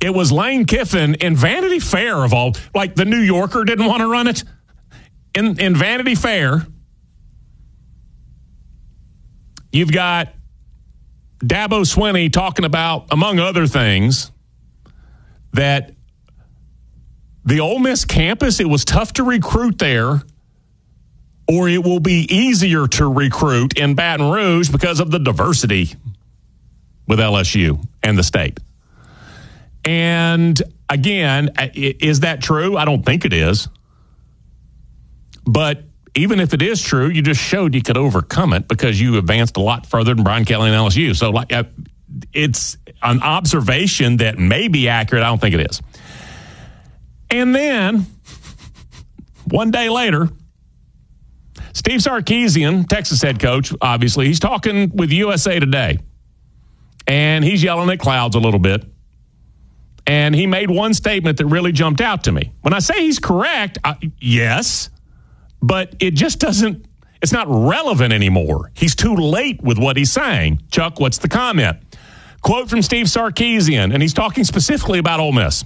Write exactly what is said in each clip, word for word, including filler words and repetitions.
It was Lane Kiffin in Vanity Fair of all, like the New Yorker didn't want to run it. In, in Vanity Fair, you've got Dabo Swinney talking about, among other things, that the Ole Miss campus, it was tough to recruit there, or it will be easier to recruit in Baton Rouge because of the diversity with L S U and the state. And again, is that true? I don't think it is. But even if it is true, you just showed you could overcome it because you advanced a lot further than Brian Kelly and L S U. So like, it's an observation that may be accurate. I don't think it is. And then one day later, Steve Sarkisian, Texas head coach, obviously, he's talking with U S A Today. And he's yelling at clouds a little bit. And he made one statement that really jumped out to me. When I say he's correct, I, yes, but it just doesn't, it's not relevant anymore. He's too late with what he's saying. Chuck, what's the comment? Quote from Steve Sarkisian, and he's talking specifically about Ole Miss.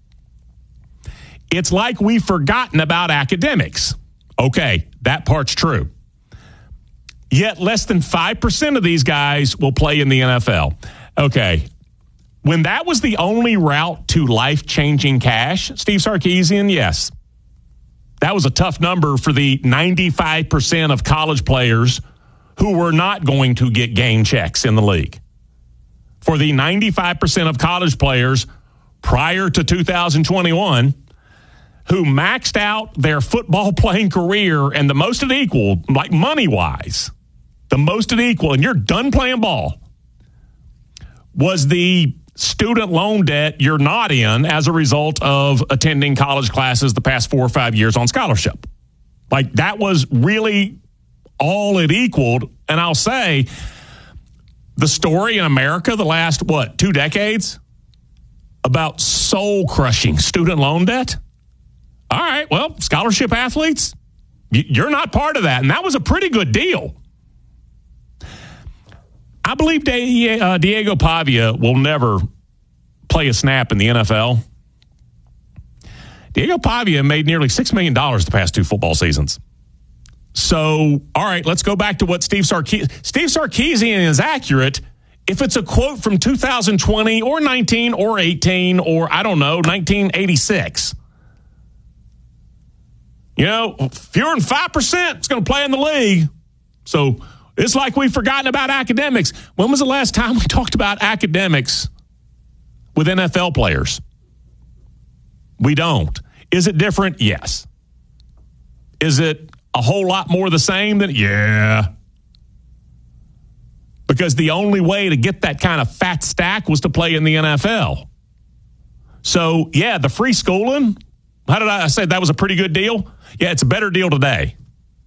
It's like we've forgotten about academics. Okay, that part's true. Yet less than five percent of these guys will play in the N F L. Okay, when that was the only route to life-changing cash, Steve Sarkisian, yes. That was a tough number for the ninety-five percent of college players who were not going to get game checks in the league. For the ninety-five percent of college players prior to two thousand twenty-one who maxed out their football playing career and the most it equaled, like money-wise, the most it equaled, and you're done playing ball, was the student loan debt you're not in as a result of attending college classes the past four or five years on scholarship. Like, that was really all it equaled. And I'll say the story in America the last, what, two decades about soul-crushing student loan debt? All right, well, scholarship athletes, you're not part of that. And that was a pretty good deal. I believe Diego Pavia will never play a snap in the N F L. Diego Pavia made nearly six million dollars the past two football seasons. So, all right, let's go back to what Steve Sarkisian... Steve Sarkisian is accurate if it's a quote from two thousand twenty or nineteen or eighteen or, I don't know, nineteen eighty-six. You know, fewer than five percent is going to play in the league. So it's like we've forgotten about academics. When was the last time we talked about academics with N F L players? We don't. Is it different? Yes. Is it a whole lot more the same than? Yeah. Because the only way to get that kind of fat stack was to play in the N F L. So, yeah, the free schooling, how did I, I say that was a pretty good deal? Yeah, it's a better deal today.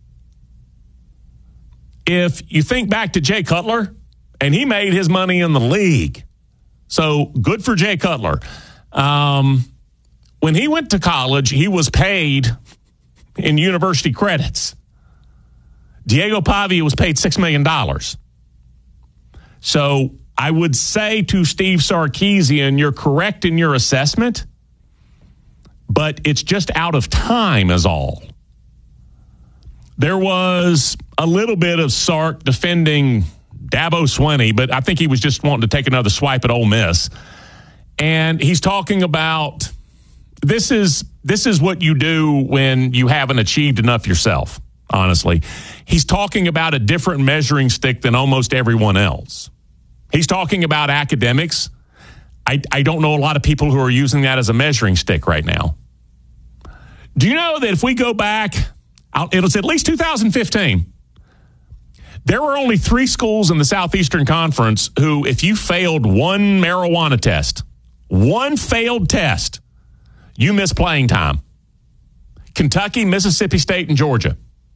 If you think back to Jay Cutler, and he made his money in the league. So good for Jay Cutler. Um, when he went to college, he was paid in university credits. Diego Pavia was paid six million dollars. So I would say to Steve Sarkisian, you're correct in your assessment, but it's just out of time is all. There was a little bit of Sark defending Dabo Swinney, but I think he was just wanting to take another swipe at Ole Miss. And he's talking about this is this is what you do when you haven't achieved enough yourself, honestly. He's talking about a different measuring stick than almost everyone else. He's talking about academics. I, I don't know a lot of people who are using that as a measuring stick right now. Do you know that if we go back, it was at least two thousand fifteen, there were only three schools in the Southeastern Conference who, if you failed one marijuana test, one failed test, you miss playing time. Kentucky, Mississippi State, and Georgia.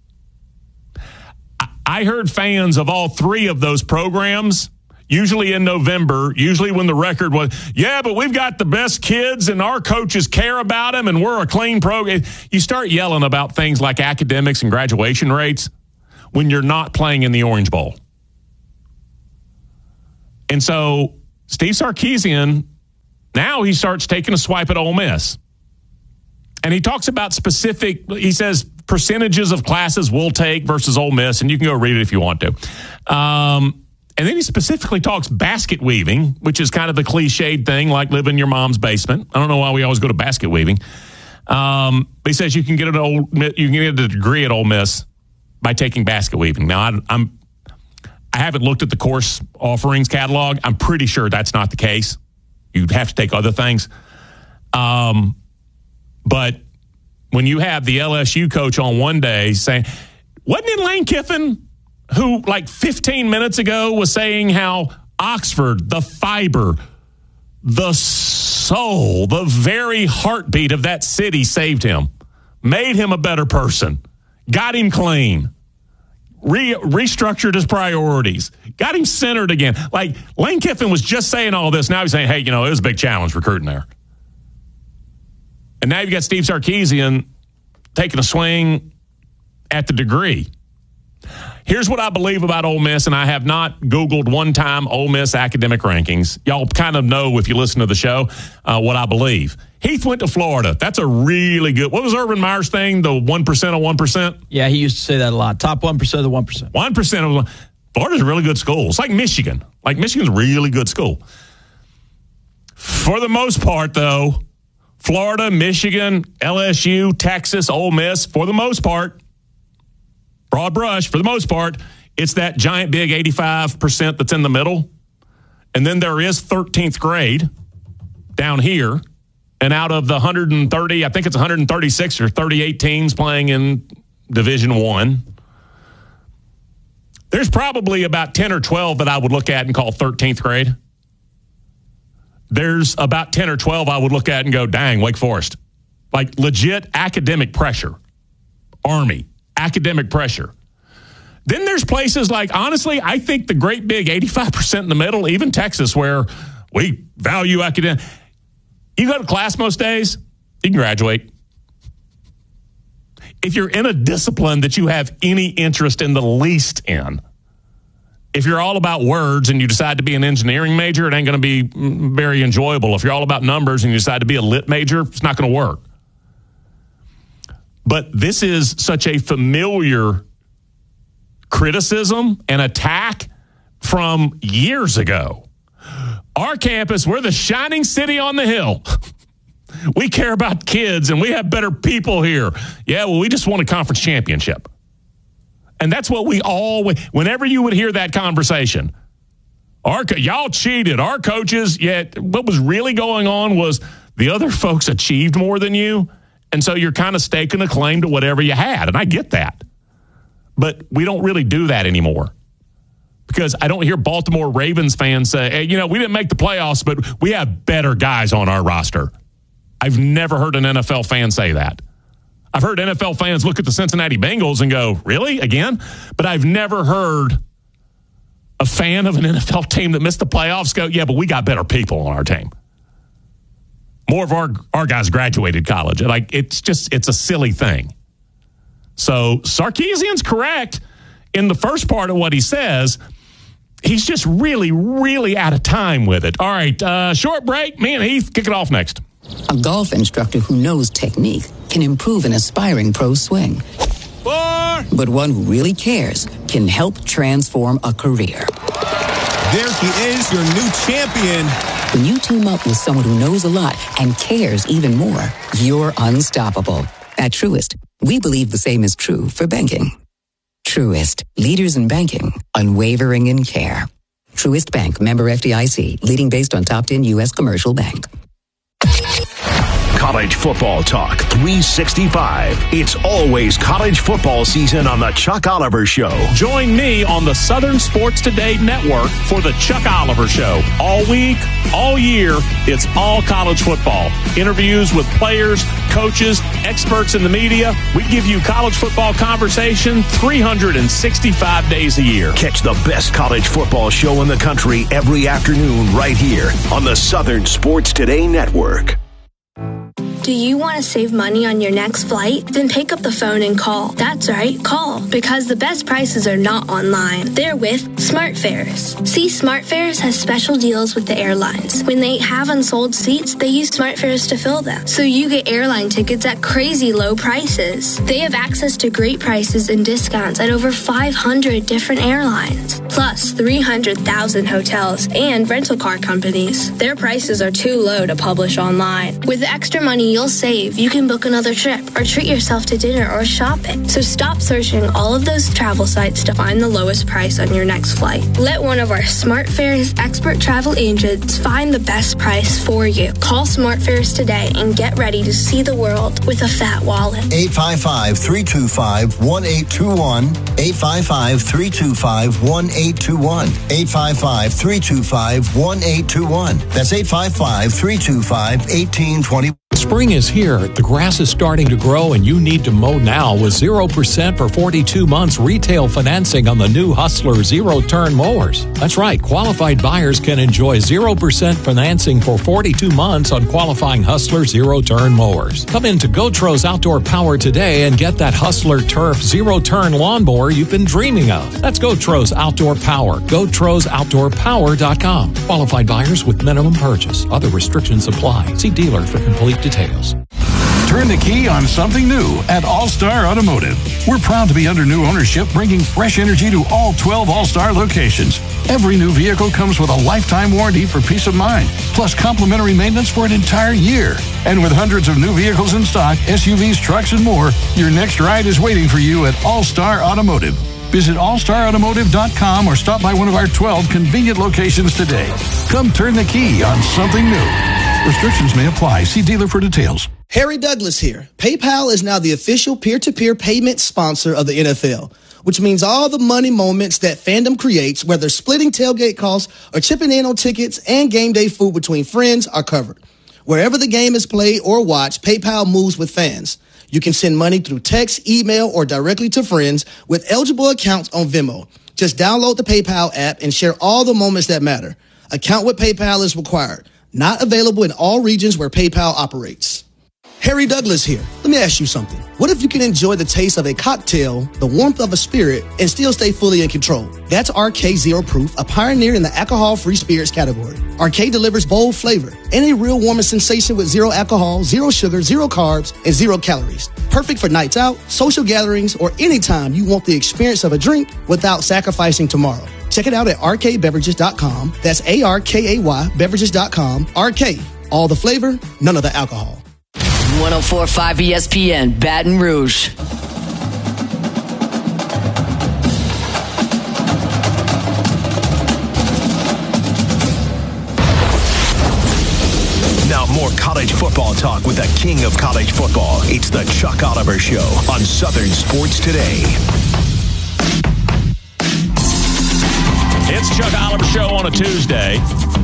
I heard fans of all three of those programs, usually in November, usually when the record was, yeah, but we've got the best kids and our coaches care about them and we're a clean program. You start yelling about things like academics and graduation rates when you're not playing in the Orange Bowl. And so Steve Sarkisian now he starts taking a swipe at Ole Miss. And he talks about specific, he says, percentages of classes we'll take versus Ole Miss, and you can go read it if you want to. Um, and then he specifically talks basket weaving, which is kind of the cliched thing, like live in your mom's basement. I don't know why we always go to basket weaving. Um, but he says you can get an Ole, you can get a degree at Ole Miss by taking basket weaving. Now, I, I'm I haven't looked at the course offerings catalog. I'm pretty sure that's not the case. You'd have to take other things. Um. But when you have the L S U coach on one day saying, wasn't it Lane Kiffin who like fifteen minutes ago was saying how Oxford, the fiber, the soul, the very heartbeat of that city saved him, made him a better person, got him clean, re- restructured his priorities, got him centered again. Like Lane Kiffin was just saying all this. Now he's saying, hey, you know, it was a big challenge recruiting there. And now you've got Steve Sarkisian taking a swing at the degree. Here's what I believe about Ole Miss, and I have not Googled one time Ole Miss academic rankings. Y'all kind of know if you listen to the show uh, what I believe. Heath went to Florida. That's a really good – what was Urban Meyer's thing, the one percent of one percent? Yeah, he used to say that a lot. Top one percent of the one percent. one percent of – Florida's a really good school. It's like Michigan. Like Michigan's a really good school. For the most part, though – Florida, Michigan, L S U, Texas, Ole Miss, for the most part, broad brush, for the most part, it's that giant big eighty-five percent that's in the middle. And then there is thirteenth grade down here. And out of the one hundred thirty, I think it's one hundred thirty-six or thirty-eight teams playing in Division One, there's probably about ten or twelve that I would look at and call thirteenth grade. There's about ten or twelve I would look at and go, dang, Wake Forest. Like legit academic pressure. Army, academic pressure. Then there's places like, honestly, I think the great big eighty-five percent in the middle, even Texas, where we value academic. You go to class most days, you can graduate. If you're in a discipline that you have any interest in the least in, if you're all about words and you decide to be an engineering major, it ain't going to be very enjoyable. If you're all about numbers and you decide to be a lit major, it's not going to work. But this is such a familiar criticism and attack from years ago. Our campus, we're the shining city on the hill. We care about kids and we have better people here. Yeah, well, we just won a conference championship. And that's what we all, whenever you would hear that conversation, our y'all cheated, our coaches, yet what was really going on was the other folks achieved more than you. And so you're kind of staking a claim to whatever you had. And I get that. But we don't really do that anymore. Because I don't hear Baltimore Ravens fans say, hey, you know, we didn't make the playoffs, but we have better guys on our roster. I've never heard an N F L fan say that. I've heard N F L fans look at the Cincinnati Bengals and go, really? Again? But I've never heard a fan of an N F L team that missed the playoffs go, yeah, but we got better people on our team. More of our, our guys graduated college. Like, it's just, it's a silly thing. So Sarkisian's correct in the first part of what he says. He's just really, really out of time with it. All right, uh, short break. Me and Heath kick it off next. A golf instructor who knows technique can improve an aspiring pro's swing. Four. But one who really cares can help transform a career. There he is, your new champion. When you team up with someone who knows a lot and cares even more, you're unstoppable. At Truist, we believe the same is true for banking. Truist, leaders in banking, unwavering in care. Truist Bank, member F D I C, leading based on top ten U S commercial bank. College football talk three sixty-five. It's always college football season on the Chuck Oliver Show. Join me on the Southern Sports Today Network for the Chuck Oliver Show. All week, all year, it's all college football. Interviews with players, coaches, experts in the media. We give you college football conversation three hundred sixty-five days a year. Catch the best college football show in the country every afternoon right here on the Southern Sports Today Network. Do you want to save money on your next flight? Then pick up the phone and call. That's right, call. Because the best prices are not online. They're with SmartFares. See, SmartFares has special deals with the airlines. When they have unsold seats, they use SmartFares to fill them. So you get airline tickets at crazy low prices. They have access to great prices and discounts at over five hundred different airlines. Plus three hundred thousand hotels and rental car companies. Their prices are too low to publish online. With the extra money you'll save, you can book another trip or treat yourself to dinner or shopping. So stop searching all of those travel sites to find the lowest price on your next flight. Let one of our SmartFares expert travel agents find the best price for you. Call SmartFares today and get ready to see the world with a fat wallet. eight five five, three two five, one eight two one. eight five five, three two five, one eight two one. eight five five, three two five, one eight two one. That's eight five five, three two five, one eight two one. Spring is here. The grass is starting to grow and you need to mow now with zero percent for forty-two months retail financing on the new Hustler zero-turn mowers. That's right. Qualified buyers can enjoy zero percent financing for forty-two months on qualifying Hustler zero-turn mowers. Come into Gotros Outdoor Power today and get that Hustler Turf zero-turn lawnmower you've been dreaming of. That's Gotros Outdoor Power. Gotros Outdoor Power dot com. Qualified buyers with minimum purchase. Other restrictions apply. See dealer for complete details. Turn the key on something new at All-Star Automotive. We're proud to be under new ownership, bringing fresh energy to all twelve All-Star locations. Every new vehicle comes with a lifetime warranty for peace of mind, plus complimentary maintenance for an entire year. And with hundreds of new vehicles in stock, S U Vs, trucks, and more, your next ride is waiting for you at All-Star Automotive. Visit all star automotive dot com or stop by one of our twelve convenient locations today. Come turn the key on something new. Restrictions may apply. See dealer for details. Harry Douglas here. PayPal is now the official peer-to-peer payment sponsor of the N F L, which means all the money moments that fandom creates, whether splitting tailgate costs or chipping in on tickets and game day food between friends, are covered. Wherever the game is played or watched, PayPal moves with fans. You can send money through text, email, or directly to friends with eligible accounts on Venmo. Just download the PayPal app and share all the moments that matter. Account with PayPal is required. Not available in all regions where PayPal operates. Harry Douglas here. Let me ask you something. What if you can enjoy the taste of a cocktail, the warmth of a spirit, and still stay fully in control? That's R K Zero Proof, a pioneer in the alcohol-free spirits category. R K delivers bold flavor and a real warming sensation with zero alcohol, zero sugar, zero carbs, and zero calories. Perfect for nights out, social gatherings, or anytime you want the experience of a drink without sacrificing tomorrow. Check it out at R K beverages dot com. That's A R K A Y beverages dot com. R K, all the flavor, none of the alcohol. one oh four point five E S P N, Baton Rouge. Now more college football talk with the king of college football. It's the Chuck Oliver Show on Southern Sports Today. It's Chuck Oliver Show on a Tuesday.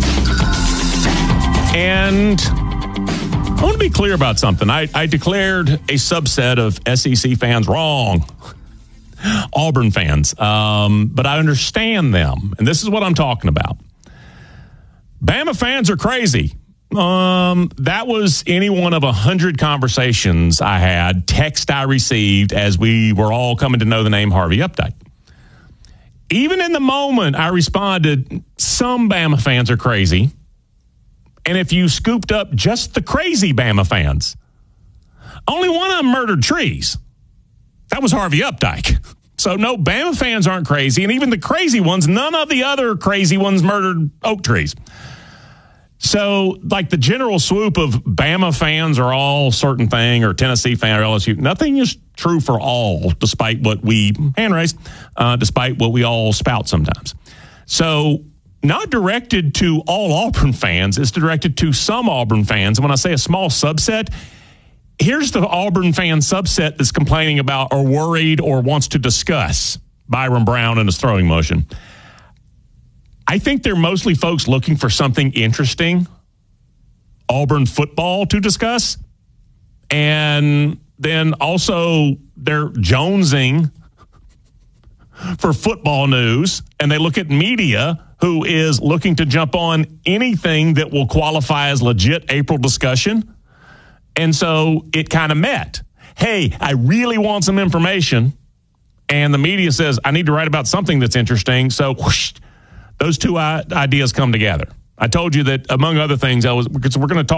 And I want to be clear about something. I, I declared a subset of S E C fans wrong. Auburn fans. Um, but I understand them. And this is what I'm talking about. Bama fans are crazy. Um, that was any one of a hundred conversations I had, text I received as we were all coming to know the name Harvey Updike. Even in the moment, I responded, some Bama fans are crazy. And if you scooped up just the crazy Bama fans, only one of them murdered trees. That was Harvey Updike. So no, Bama fans aren't crazy. And even the crazy ones, none of the other crazy ones murdered oak trees. So like the general swoop of Bama fans are all certain thing, or Tennessee fan or L S U, nothing is true for all, despite what we, hand raise, uh, despite what we all spout sometimes. So not directed to all Auburn fans, it's directed to some Auburn fans. And when I say a small subset, here's the Auburn fan subset that's complaining about or worried or wants to discuss Byron Brown and his throwing motion. I think they're mostly folks looking for something interesting, Auburn football to discuss. And then also they're jonesing for football news. And they look at media who is looking to jump on anything that will qualify as legit April discussion. And so it kind of met. Hey, I really want some information. And the media says, I need to write about something that's interesting. So whoosh, those two ideas come together. I told you that, among other things, I was because we're going to talk